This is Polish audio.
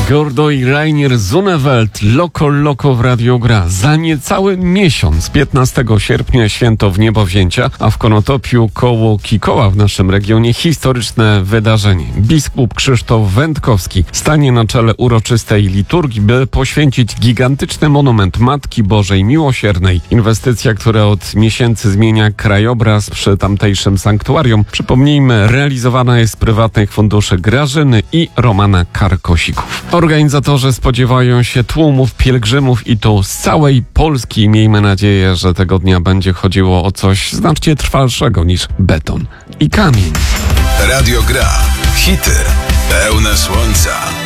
Gordo i Rainier Zunewelt, Loko w Radio Gra. Za niecały miesiąc, 15 sierpnia, święto Wniebowzięcia, a w Konotopiu koło Kikoła w naszym regionie historyczne wydarzenie. Biskup Krzysztof Wędkowski stanie na czele uroczystej liturgii, by poświęcić gigantyczny monument Matki Bożej Miłosiernej. Inwestycja, która od miesięcy zmienia krajobraz przy tamtejszym sanktuarium. Przypomnijmy, realizowana jest z prywatnych funduszy Grażyny i Romana Karkosików. Organizatorzy spodziewają się tłumów pielgrzymów i to z całej Polski. Miejmy nadzieję, że tego dnia będzie chodziło o coś znacznie trwalszego niż beton i kamień. Radio Gra. Hity pełne słońca.